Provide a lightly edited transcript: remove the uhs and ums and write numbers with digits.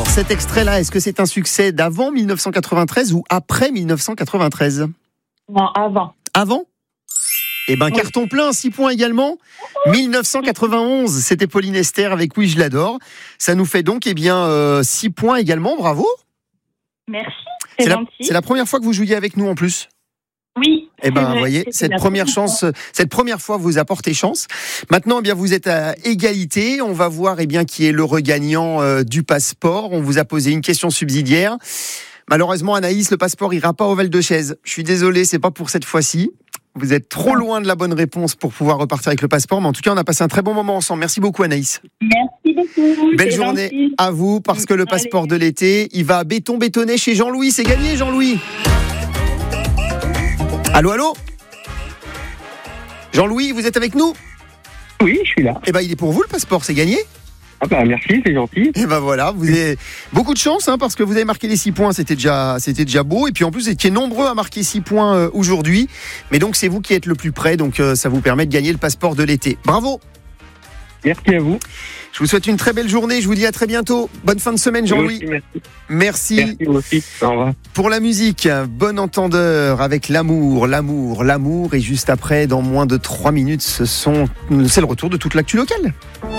Cet extrait-là, est-ce que c'est un succès d'avant 1993 ou après 1993 ? Non, avant. Avant ? Eh ben, carton plein, 6 points également. 1991, c'était Pauline Esther avec Oui, je l'adore. Ça nous fait donc 6 points également, bravo. Merci, c'est gentil. C'est la première fois que vous jouiez avec nous en plus. Oui. Eh ben, vous voyez, cette première fois vous apportez chance. Maintenant, vous êtes à égalité. On va voir qui est l'heureux gagnant du passeport. On vous a posé une question subsidiaire. Malheureusement, Anaïs, le passeport ira pas au Val-de-Chaise. Je suis désolé, c'est pas pour cette fois-ci. Vous êtes trop loin de la bonne réponse pour pouvoir repartir avec le passeport. Mais en tout cas, on a passé un très bon moment ensemble. Merci beaucoup, Anaïs. Merci beaucoup. Belle journée gentil. À vous, parce que le passeport de l'été, il va bétonner chez Jean-Louis. C'est gagné, Jean-Louis. Allô ? Jean-Louis, vous êtes avec nous ? Oui, je suis là. Eh ben, il est pour vous, le passeport, c'est gagné ? Ah bah merci, c'est gentil. Et ben voilà, vous avez beaucoup de chance parce que vous avez marqué les 6 points, c'était déjà beau. Et puis en plus, vous étiez nombreux à marquer 6 points aujourd'hui. Mais donc c'est vous qui êtes le plus près, donc ça vous permet de gagner le passeport de l'été. Bravo. Merci à vous. Je vous souhaite une très belle journée, je vous dis à très bientôt. Bonne fin de semaine, Jean-Louis. Merci. Merci aussi. Au revoir. Pour la musique, bon entendeur avec l'amour. Et juste après, dans moins de 3 minutes, c'est le retour de toute l'actu locale.